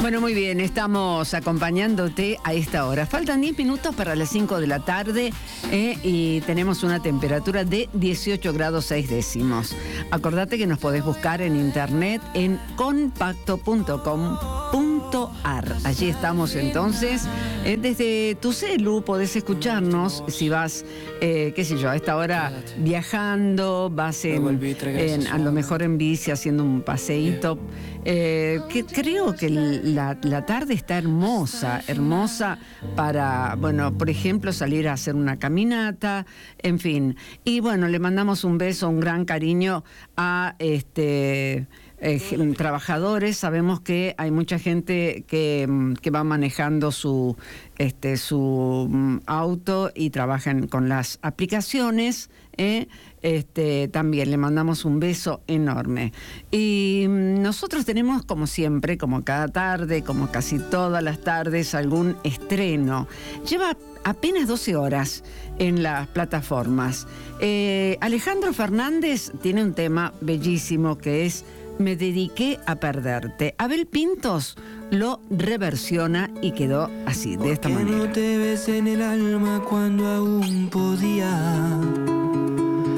Bueno, muy bien, estamos acompañándote a esta hora. Faltan 10 minutos para las 5 de la tarde y tenemos una temperatura de 18 grados 6 décimos. Acordate que nos podés buscar en internet en compacto.com.ar. Allí estamos entonces. Desde tu celu podés escucharnos si vas, qué sé yo, a esta hora viajando, vas a lo mejor en bici haciendo un paseíto. Que creo que la tarde está hermosa para, bueno, por ejemplo, salir a hacer una caminata, en fin. Y bueno, le mandamos un beso, un gran cariño a trabajadores. Sabemos que hay mucha gente que va manejando su auto y trabajan con las aplicaciones. También le mandamos un beso enorme. Y nosotros tenemos, como siempre, como cada tarde, como casi todas las tardes, algún estreno. Lleva apenas 12 horas en las plataformas. Alejandro Fernández tiene un tema bellísimo que es Me dediqué a perderte. Abel Pintos lo reversiona y quedó así, de esta manera. No te ves en el alma cuando aún podía.